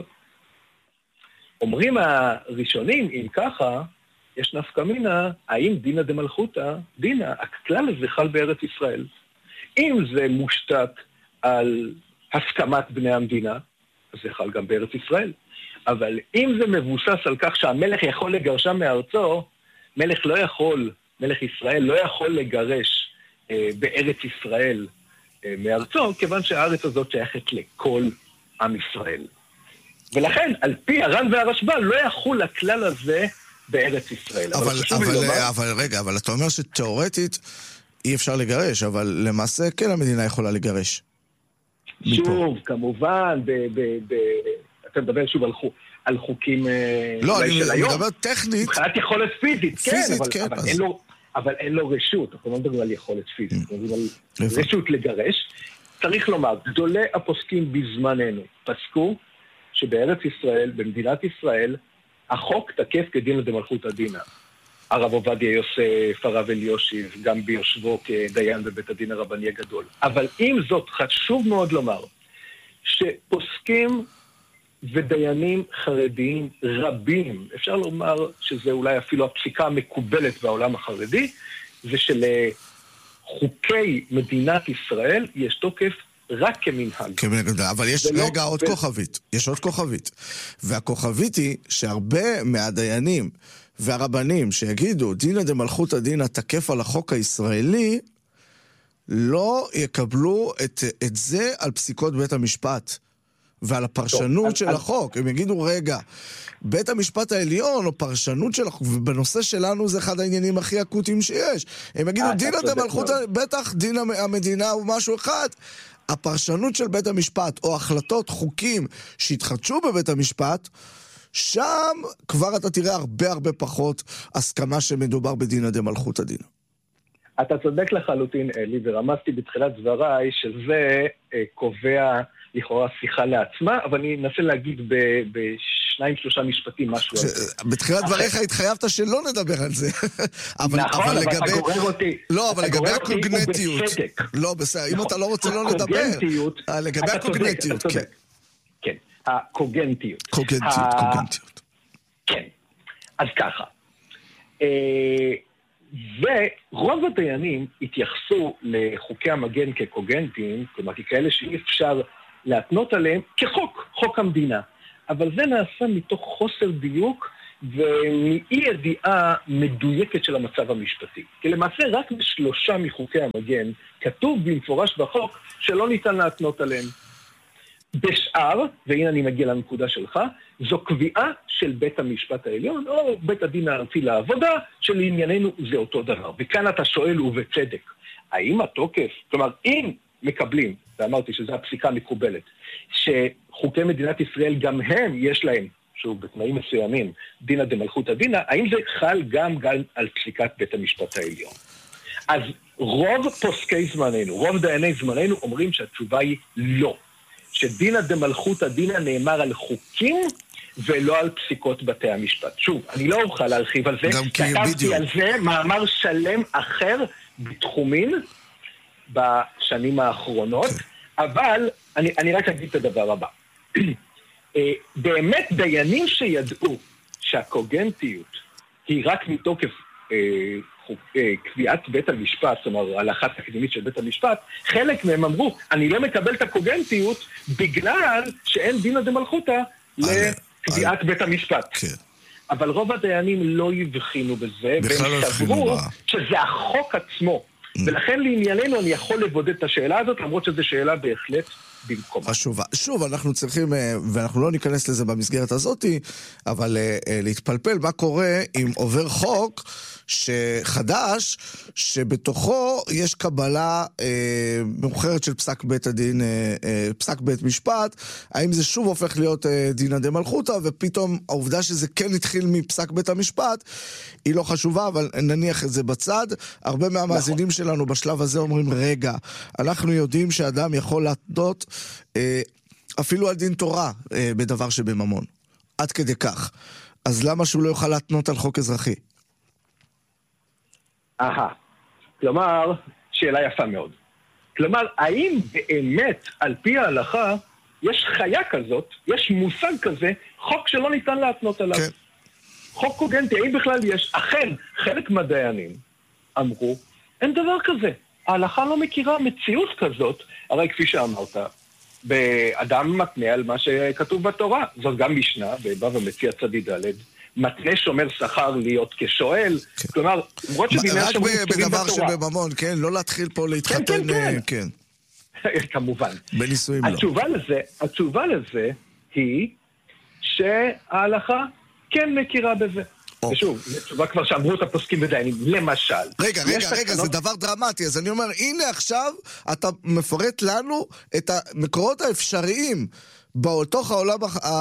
אומרים הראשונים, אם ככה, יש נפקא מינה, האם דינא דמלכותא, דינא, הכלל הזה חל בארץ ישראל. אם זה מושתת על הסכמת בני המדינה, אז זה חל גם בארץ ישראל. אבל אם זה מבוסס על כך שהמלך יכול לגרשם מארצו, מלך לא יכול, מלך ישראל לא יכול לגרש אה, בארץ ישראל אה, מארצו, כיוון שהארץ הזאת שייכת לכל עם ישראל. ולכן, על פי הר"ן והרשב"א, לא יחול הכלל הזה בארץ ישראל. אבל, אבל, אבל, לומר... אבל רגע, אבל אתה אומר שתיאורטית אי אפשר לגרש, אבל למעשה כן המדינה יכולה לגרש. שוב, מפה. כמובן, ב... ב, ב אתה מדבר שוב על, חוק, על חוקים לא, אני מדבר טכנית. מבחינת יכולת פיזית, פיזית, כן, אבל, כן, אבל, אז... אין לו, אבל אין לו רשות, אנחנו לא מדברים על יכולת פיזית, אנחנו מדברים על רשות לגרש. צריך לומר, גדולי הפוסקים בזמננו פסקו שבארץ ישראל, במדינת ישראל, החוק תקף כדינא דמלכותא דינא. הרב עובדיה יוסף, הרב אליושיב, גם ביושבו כדיין בבית הדין הרבני הגדול. אבל עם זאת, חשוב מאוד לומר, שפוסקים ודיינים חרדיים רבים, אפשר לומר שזה אולי אפילו הפסיקה המקובלת בעולם החרדי, זה שלחוקי מדינת ישראל יש תוקף רק כמנהג. כמנהג, אבל יש רגע עוד כוכבית, יש עוד כוכבית. והכוכבית היא שהרבה מהדיינים והרבנים שיגידו דינא דמלכותא דינא תקף על החוק הישראלי, לא יקבלו את, את זה על פסיקות בית המשפט. ועל הפרשנות טוב, של אז, החוק. הם יגידו, רגע, בית המשפט העליון, או פרשנות של החוק, ובנושא שלנו זה אחד העניינים הכי אקוטיים שיש. הם יגידו, דינא דמלכותא, בטח דין המדינה הוא משהו אחד. הפרשנות של בית המשפט, או החלטות, חוקים שהתחדשו בבית המשפט, שם כבר אתה תראה הרבה הרבה פחות הסכמה שמדובר בדינא דמלכותא דינא. אתה צודק לחלוטין, אלי, ורמזתי בתחילת דבריי, שזה אה, קובע לכאורה שיחה לעצמה, אבל אני אנסה להגיד בשניים שלושה משפטים משהו על זה. בתחילת דבריך התחייבת שלא נדבר על זה. נכון, אבל אתה גורר אותי. לא, אבל לגבי הקוגנטיות. לא, בסדר, אם אתה לא רוצה לא לדבר. לגבי הקוגנטיות, כן. כן, הקוגנטיות. קוגנטיות, קוגנטיות. כן, אז ככה. ורוב הדיינים התייחסו לחוקי המגן כקוגנטיים, כלומר ככאלה שאי אפשר להתנות עליהם כחוק, חוק המדינה. אבל זה נעשה מתוך חוסר דיוק, ומאי ידיעה מדויקת של המצב המשפטי. כי למעשה רק בשלושה מחוקי המגן כתוב במפורש בחוק שלא ניתן להתנות עליהם. בשאר, והנה אני מגיע לנקודה שלך, זו קביעה של בית המשפט העליון, או בית הדין הארצי לעבודה, שלענייננו זה אותו דבר. וכאן אתה שואל ובצדק, האם התוקף, כלומר, אם מקבלים, ואמרתי שזו הפסיקה המקובלת, שחוקי מדינת ישראל גם הם, יש להם, שוב, בתנאים מסוימים, דינא דמלכותא דינא, האם זה חל גם, גם על פסיקת בית המשפט העליון? אז רוב פוסקי זמננו, רוב דייני זמננו, אומרים שהתשובה היא לא. שדינא דמלכותא דינא נאמר על חוקים, ולא על פסיקות בתי המשפט. שוב, אני לא אוכל להרחיב על זה, כתבתי על זה מאמר שלם אחר בתחומים בשנים האחרונות, אבל אני, אני רק אגיד את הדבר הבא. באמת דיינים שידעו שהקוגנטיות היא רק מתוקף אה, חוק, אה, קביעת בית המשפט, זאת אומרת, ההלכה התקדימית של בית המשפט, חלק מהם אמרו, אני לא מקבל את הקוגנטיות בגלל שאין דינא דמלכותא לקביעת בית המשפט. כן. אבל רוב הדיינים לא יבחינו בזה, והם סברו שזה החוק עצמו. ולכן לענייננו אני יכול לבודד את השאלה הזאת, למרות שזו שאלה בהחלט במקום. חשובה. שוב, אנחנו צריכים, ואנחנו לא ניכנס לזה במסגרת הזאת, אבל להתפלפל מה קורה אם עובר חוק שחדש, שבתוכו יש קבלה אה, מאוחרת של פסק בית הדין, אה, אה, פסק בית משפט, האם זה שוב הופך להיות אה, דינא דמלכותא, ופתאום העובדה שזה כן התחיל מפסק בית המשפט, היא לא חשובה, אבל נניח את זה בצד. הרבה מהמאזינים נכון. שלנו בשלב הזה אומרים, רגע, אנחנו יודעים שאדם יכול להתנות אה, אפילו על דין תורה אה, בדבר שבממון. עד כדי כך. אז למה שהוא לא יוכל להתנות על חוק אזרחי? אהה, כלומר, שאלה יפה מאוד. כלומר, האם באמת, על פי ההלכה, יש חיה כזאת, יש מושג כזה, חוק שלא ניתן להתנות עליו? כן. חוק קוגנטי, האם בכלל יש? אכן, חלק מהדיינים אמרו, אין דבר כזה. ההלכה לא מכירה מציאות כזאת, הרי כפי שאמרת, באדם מתנה על מה שכתוב בתורה. זאת גם משנה, בבא ומציע צדי ד', מתנה שומר שכר להיות כשואל, כן. כלומר, למרות שדיני השומרים כתובים בתורה. רק בדבר שבממון, כן? לא להתחיל פה להתחתן, כן. כן, כן. כן. כמובן. בנישואים לא. התשובה לזה, התשובה לזה היא שההלכה כן מכירה בזה. או. ושוב, זו תשובה כבר שאמרו את הפוסקים ודיינים, למשל. רגע, רגע, רגע, תקנות... זה דבר דרמטי, אז אני אומר, הנה עכשיו אתה מפרט לנו את המקורות האפשריים, בתוך העולם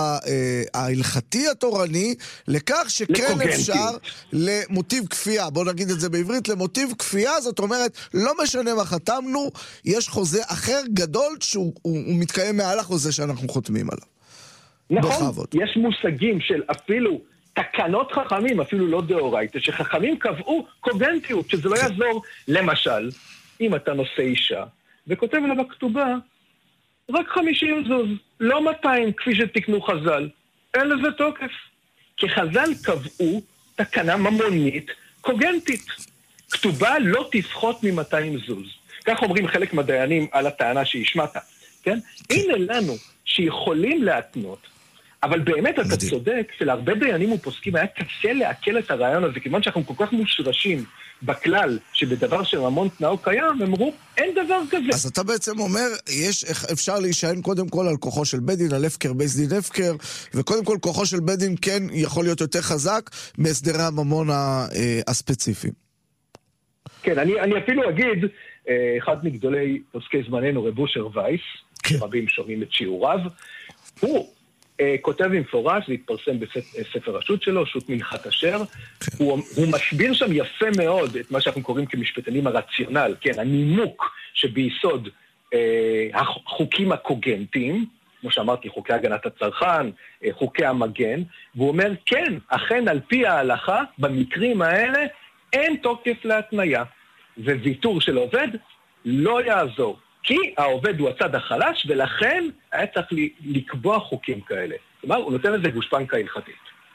ההלכתי התורני, לכך שכן אפשר למוטיב כפייה, בוא נגיד את זה בעברית, למוטיב כפייה, זאת אומרת, לא משנה מה חתמנו, יש חוזה אחר גדול שהוא מתקיים מעל החוזה שאנחנו חותמים עליו. נכון, יש מושגים של אפילו תקנות חכמים, אפילו לא דאורייתא, שחכמים קבעו קוגנטיות, שזה לא יעזור. למשל, אם אתה נושא אישה, וכותב לה בכתובה, רק חמישים זוז, לא מאתיים, כפי שתקנו חז"ל. אין לזה תוקף. כי חז"ל קבעו תקנה ממונית קוגנטית. כתובה לא תפחות מ-מאתיים זוז. כך אומרים חלק מהדיינים על הטענה שהשמעת. כן? הנה לנו שיכולים להתנות, אבל באמת אתה צודק, שלהרבה דיינים ופוסקים היה קשה לעכל את הרעיון הזה, כיוון שאנחנו כל כך מושרשים בכלל שבדבר שממון תנאו קיים, הם אמרו, אין דבר כזה. אז אתה בעצם אומר, יש, אפשר להישען קודם כל על כוחו של בית דין, על הפקר, בית דין הפקר, וקודם כל כוחו של בית דין כן יכול להיות יותר חזק מהסדרי הממון הספציפיים. כן, אני, אני אפילו אגיד, אחד מגדולי פוסקי זמננו, רב אושר וייס, כן. רבים שומעים את שיעוריו, הוא כותב במפורש, זה התפרסם בספר השו"ת שלו, שו"ת מנחת אשר, הוא, הוא מסביר שם יפה מאוד את מה שאנחנו קוראים כמשפטנים הרציונל, כן, הנימוק שביסוד אה, החוקים הקוגנטיים, כמו שאמרתי, חוקי הגנת הצרכן, אה, חוקי המגן, והוא אומר, כן, אכן על פי ההלכה, במקרים האלה, אין תוקף להתניה, וויתור של עובד לא יעזור. כי העובד הוא הצד החלש, ולכן היה צריך לקבוע חוקים כאלה. כלומר, הוא נותן לזה גושפנקה הלכתית.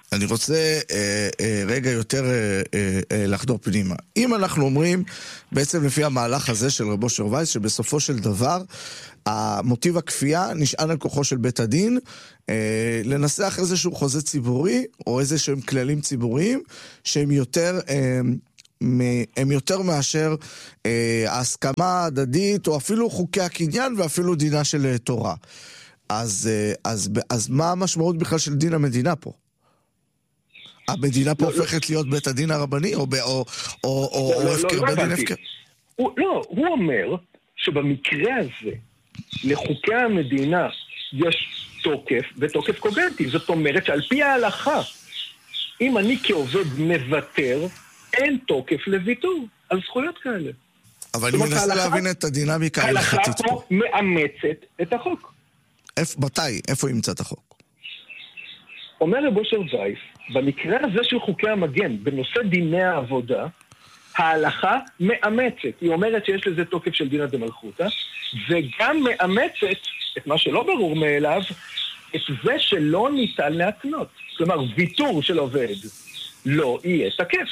אני רוצה אה, אה, רגע יותר אה, אה, לחדור פנימה. אם אנחנו אומרים, בעצם לפי המהלך הזה של רב אושר וייס, שבסופו של דבר, המוטיב הכפייה נשען על כוחו של בית הדין, אה, לנסח איזשהו חוזה ציבורי, או איזשהם כללים ציבוריים, שהם יותר... אה, הם יותר מאשר אה, ההסכמה ההדדית, או אפילו חוקי הקניין, ואפילו דינה של תורה. אז, אה, אז, אז מה המשמעות בכלל של דין המדינה פה? המדינה פה הופכת להיות בית הדין הרבני, או הפקר בדין הפקר? לא, הוא אומר שבמקרה הזה, לחוקי המדינה יש תוקף, ותוקף קוגנטי. זאת אומרת שעל פי ההלכה, אם אני כעובד מוותר, אין תוקף לוויתור על זכויות כאלה. אבל אני מנסה להבין את הדינמיקה ההלכתית פה. ההלכה פה מאמצת את החוק. מתי? איפה ימצא את החוק? אומר רב אושר וייס, במקרה הזה של חוקי המגן, בנושא דיני העבודה, ההלכה מאמצת. היא אומרת שיש לזה תוקף של דינא דמלכותא, וגם מאמצת את מה שלא ברור מאליו, את זה שלא ניתן להתנות. כלומר, ויתור של עובד לא יהיה תקף.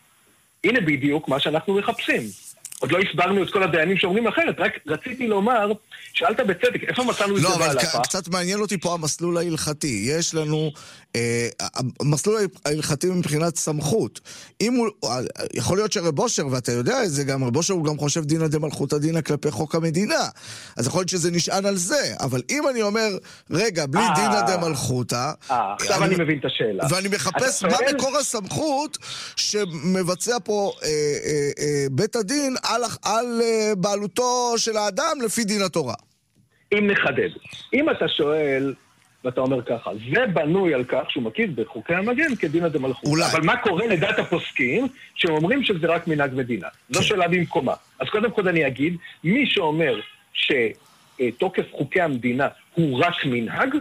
הנה בדיוק מה שאנחנו מחפשים. עוד לא הסברנו את כל הדיינים שאומרים אחרת, רק רציתי לומר, שאלת בצדק, איפה מצאנו את זה בהלכה? לא, אבל קצת מעניין אותי פה המסלול ההלכתי. יש לנו, אה, המסלול ההלכתי מבחינת סמכות. אם הוא, יכול להיות שרב אושר, ואתה יודע את זה גם, רב אושר הוא גם חושב דינא דמלכותא דינא כלפי חוק המדינה. אז יכול להיות שזה נשען על זה. אבל אם אני אומר, רגע, בלי דינא דמלכותא... אה, עכשיו אני מבין את השאלה. ואני מחפש מה מקור הסמכות שמבצע פה אה, אה, אה, בית הדין על, על uh, בעלותו של האדם לפי דין התורה. אם נחדד, אם אתה שואל, ואתה אומר ככה, זה בנוי על כך שהוא מכיר בחוקי המגן כדינא דמלכותא. אבל מה קורה לדעת הפוסקים שאומרים שזה רק מנהג מדינה? זו שאלה במקומה. אז קודם כל אני אגיד, מי שאומר שתוקף חוקי המדינה הוא רק מנהג,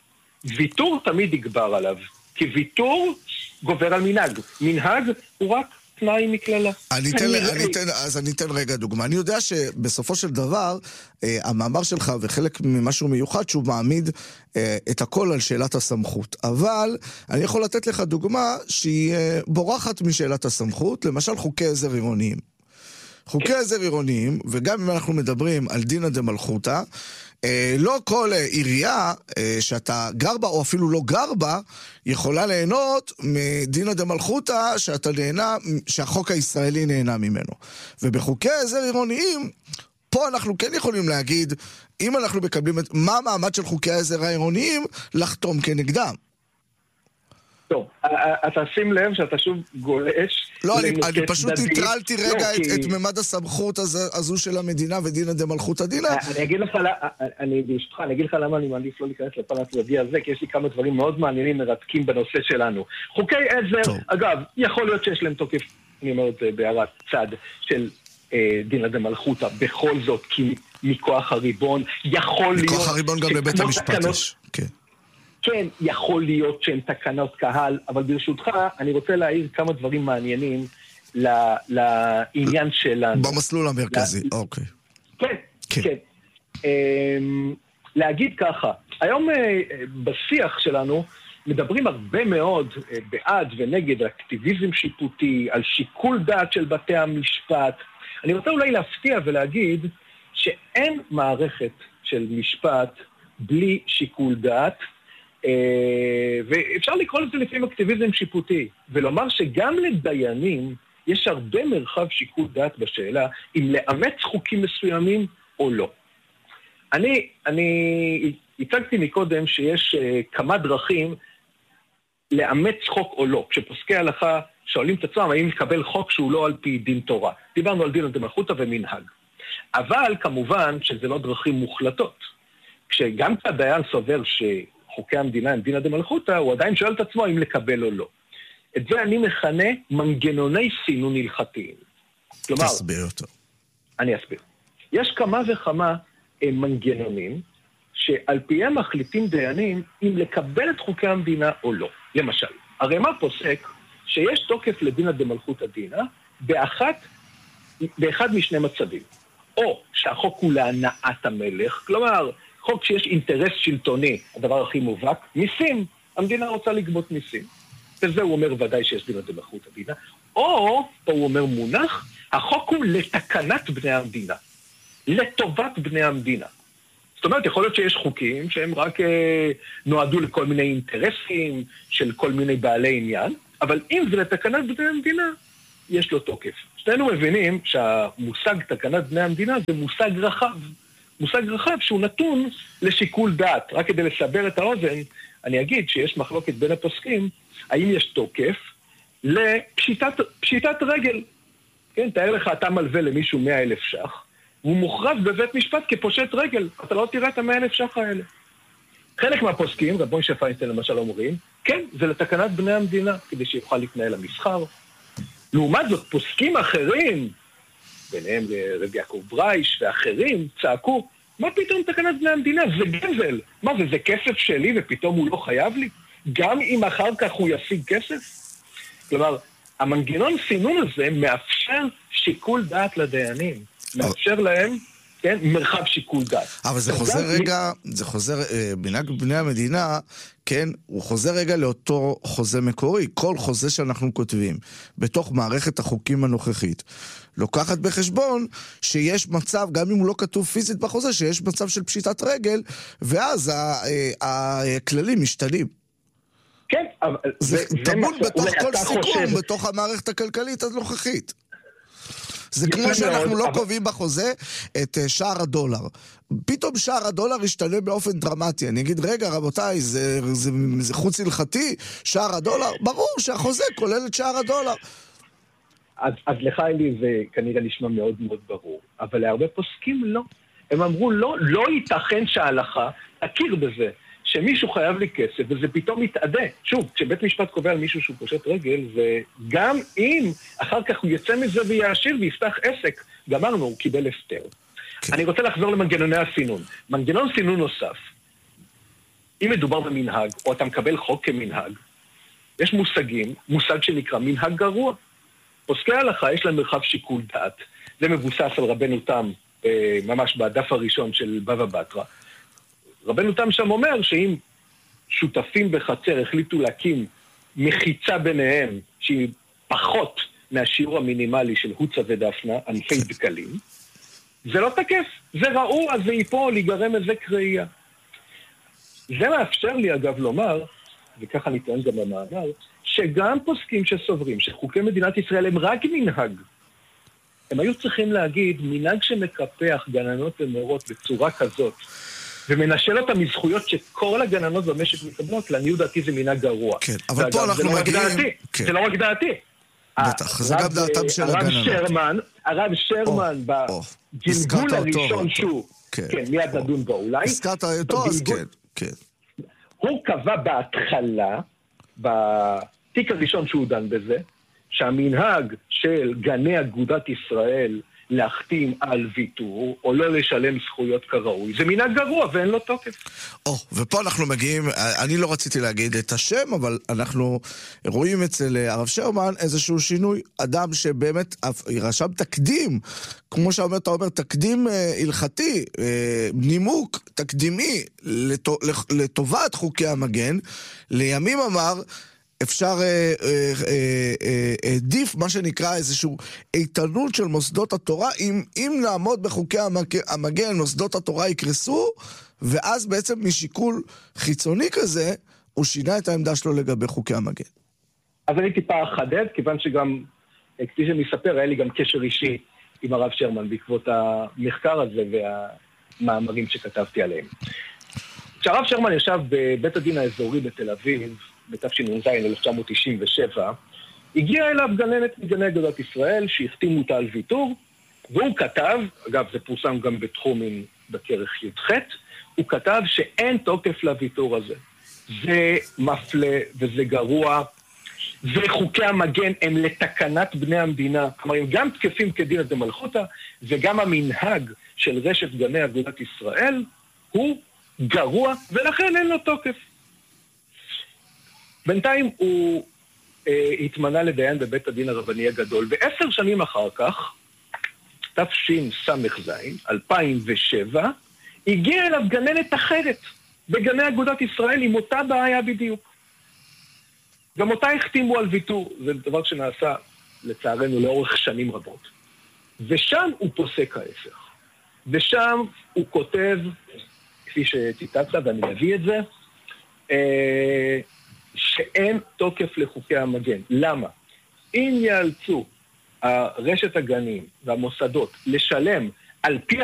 ויתור תמיד יגבר עליו. כי ויתור גובר על מנהג. מנהג הוא רק תנאי מכללה. אני אתן, אני אתן, אז אני אתן רגע דוגמה. אני יודע שבסופו של דבר, אה, המאמר שלך וחלק ממשהו מיוחד שהוא מעמיד אה, את הכל על שאלת הסמכות. אבל אני יכול לתת לך דוגמה שהיא אה, בורחת משאלת הסמכות, למשל חוקי עזר עירוניים. חוקי עזר עירוניים, וגם אם אנחנו מדברים על דינא דמלכותא, אה, לא כל אה, עירייה אה, שאתה גר בה או אפילו לא גר בה יכולה ליהנות מדינא דמלכותא שאתה נהנה, שהחוק הישראלי נהנה ממנו. ובחוקי עזר עירוניים פה אנחנו כן יכולים להגיד, אם אנחנו מקבלים את מה המעמד של חוקי העזר העירוניים, לחתום כנגדם. טוב, אתה שים לב שאתה שוב גולש. לא, אני, אני פשוט התרלתי רגע לא, את, כי... את ממד הסמכות הזה, הזו של המדינה ודינא דמלכותא דינא. אני אגיד לך, אני, ברשותך, אני אגיד לך למה אני מעדיף לא להיכנס לפן הצדדי הזה, כי יש לי כמה דברים מאוד מעניינים מרתקים בנושא שלנו. חוקי עזר, טוב. אגב, יכול להיות שיש להם תוקף, אני אומר את זה בהערת צד, של אה, דינא דמלכותא, בכל זאת, כי מכוח הריבון, יכול להיות... מכוח הריבון גם לבית המשפט יש, כן. כן, יכול להיות שהן תקנות קהל, אבל ברשותך, אני רוצה להעיר כמה דברים מעניינים לעניין שלנו. במסלול המרכזי, אוקיי. כן, כן. להגיד ככה, היום בשיח שלנו מדברים הרבה מאוד בעד ונגד אקטיביזם שיפוטי, על שיקול דעת של בתי המשפט. אני רוצה אולי להפתיע ולהגיד שאין מערכת של משפט בלי שיקול דעת, ואפשר לקרוא לזה לפעמים אקטיביזם שיפוטי, ולומר שגם לדיינים יש הרבה מרחב שיקול דעת בשאלה אם לאמץ חוקים מסוימים או לא. אני, אני הצגתי מקודם שיש כמה דרכים לאמץ חוק או לא. כשפוסקי הלכה שואלים את עצמם האם לקבל חוק שהוא לא על פי דין תורה. דיברנו על דינא דמלכותא ומנהג. אבל כמובן שזה לא דרכים מוחלטות. כשגם הדיין סובר ש... חוקי המדינה הם דינא דמלכותא, הוא עדיין שואל את עצמו אם לקבל או לא. את זה אני מכנה מנגנוני סינון הלכתיים. כלומר, תסביר אותו. אני אסביר. יש כמה וכמה מנגנונים שעל פיהם מחליטים דיינים אם לקבל את חוקי המדינה או לא. למשל, הרי מה פוסק שיש תוקף לדינא דמלכותא דינא באחת, באחד משני מצבים. או שהחוק הוא להנעת המלך, כלומר, חוק שיש אינטרס שלטוני, הדבר הכי מובהק, מיסים. המדינה רוצה לגבות מיסים. וזה הוא אומר ודאי שיש דין את מלכות המדינה, או, פה הוא אומר מונח, החוק הוא לתקנת בני המדינה, לטובת בני המדינה. זאת אומרת, יכול להיות שיש חוקים שהם רק אה, נועדו לכל מיני אינטרסים של כל מיני בעלי עניין, אבל אם זה לתקנת בני המדינה, יש לו תוקף. שנינו מבינים שהמושג תקנת בני המדינה זה מושג רחב. מושג רחב שהוא נתון לשיקול דעת. רק כדי לסבר את האוזן, אני אגיד שיש מחלוקת בין הפוסקים, האם יש תוקף לפשיטת פשיטת רגל. כן, תאר לך, אתה מלווה למישהו מאה אלף שח, והוא מוכרז בבית משפט כפושט רגל. אתה לא תראה את המאה אלף שח האלה. חלק מהפוסקים, רב מוישה פיינשטיין למשל אומרים, כן, זה לתקנת בני המדינה, כדי שיוכל להתנהל המסחר. לעומת זאת, פוסקים אחרים, ביניהם רב יעקב ברייש ואחרים, צעקו, מה פתאום תקנת בני המדינה? זה גזל. מה זה, זה כסף שלי ופתאום הוא לא חייב לי? גם אם אחר כך הוא ישיג כסף? כלומר, המנגנון סינון הזה מאפשר שיקול דעת לדיינים. מאפשר להם, כן, מרחב שיקול דעת. אבל זה חוזר רגע, זה חוזר, מנהג בני המדינה, כן, הוא חוזר רגע לאותו חוזה מקורי. כל חוזה שאנחנו כותבים בתוך מערכת החוקים הנוכחית, לוקחת בחשבון שיש מצב, גם אם הוא לא כתוב פיזית בחוזה, שיש מצב של פשיטת רגל, ואז הכללים משתנים. כן, אבל זה טמון בתוך כל סיכום, בתוך המערכת הכלכלית הנוכחית. זה כמו שאנחנו לא קובעים בחוזה את שער הדולר. פתאום שער הדולר ישתנה באופן דרמטי. אני אגיד, רגע, רבותיי, זה, זה, זה חוץ הלכתי, שער הדולר? ברור שהחוזה כולל את שער הדולר. אז, אז לך אלי זה כנראה נשמע מאוד מאוד ברור. אבל להרבה פוסקים לא. הם אמרו, לא, לא ייתכן שההלכה תכיר בזה. שמישהו חייב לי כסף, וזה פתאום מתעדה. שוב, כשבית משפט קובע על מישהו שהוא פושט רגל, וגם אם אחר כך הוא יצא מזה ויעשיר ויפתח עסק, גמרנו, הוא קיבל הפטר. כן. אני רוצה לחזור למנגנוני הסינון. מנגנון סינון נוסף, אם מדובר במנהג, או אתה מקבל חוק כמנהג, יש מושגים, מושג שנקרא מנהג גרוע. פוסקי ההלכה יש להם מרחב שיקול דעת. זה מבוסס על רבנו תם, ממש בדף הראשון של בבא בתרא. רבנו תם שם אומר שאם שותפים בחצר החליטו להקים מחיצה ביניהם שהיא פחות מהשיעור המינימלי של הוצה ודפנה, ענפי דקלים, זה לא תקף, זה ראו, אז זה ייפול, ייגרם איזה קראייה. זה מאפשר לי אגב לומר, וככה ניתן גם במאמר, שגם פוסקים שסוברים שחוקי מדינת ישראל הם רק מנהג, הם היו צריכים להגיד, מנהג שמקפח גננות ומורות בצורה כזאת, ומנשל אותם מזכויות שכל הגננות במשק מקבלות, לעניות דעתי זה מנהג גרוע. כן, אבל פה אנחנו מגיעים... זה לא רק דעתי. בטח, זה גם דעתם של הגננות. הרב שרמן, בגלגול הראשון שהוא, כן, מיד נדון בו אולי. הזכרת אותו, אז כן, כן. הוא קבע בהתחלה, בתיק הראשון שהוא דן בזה, שהמנהג של גני אגודת ישראל להחתים על ויתור, או לא לשלם זכויות כראוי. זה מנהג גרוע ואין לו תוקף. או, ופה אנחנו מגיעים, אני לא רציתי להגיד את השם, אבל אנחנו רואים אצל הרב שרמן איזשהו שינוי. אדם שבאמת רשם תקדים, כמו שאומר, אתה אומר, תקדים הלכתי, נימוק תקדימי לטובת חוקי המגן, לימים אמר, אפשר עדיף מה שנקרא איזשהו איתנות של מוסדות התורה, אם, אם נעמוד בחוקי המגן, מוסדות התורה יקרסו, ואז בעצם משיקול חיצוני כזה, הוא שינה את העמדה שלו לגבי חוקי המגן. אז אני טיפה חדד, כיוון שגם, כפי שאני אספר, היה לי גם קשר אישי עם הרב שרמן, בעקבות המחקר הזה והמאמרים שכתבתי עליהם. כשהרב שרמן ישב בבית הדין האזורי בתל אביב, בתשנ"ז אלף תשע מאות תשעים ושבע, הגיעה אליו גננת מגני אגודת ישראל, שהחתימו אותה על ויתור, והוא כתב, אגב זה פורסם גם בתחומים בכרך י"ח, הוא כתב שאין תוקף לוויתור הזה. זה מפלה וזה גרוע, וחוקי המגן הם לתקנת בני המדינה, כלומר הם גם תקפים כדין דמלכותא, וגם המנהג של רשת גני אגודת ישראל הוא גרוע, ולכן אין לו תוקף. בינתיים הוא אה, התמנה לדיין בבית הדין הרבני הגדול, ועשר שנים אחר כך, תשס"ז, אלפיים ושבע, הגיע אליו גננת אחרת, בגני אגודת ישראל, עם אותה בעיה בדיוק. גם אותה החתימו על ויתור, זה דבר שנעשה לצערנו לאורך שנים רבות. ושם הוא פוסק ההפך. ושם הוא כותב, כפי שציטטת ואני מביא את זה, אה, שאין תוקף לחוקי המגן. למה? אם יאלצו הרשת הגנים והמוסדות לשלם על פי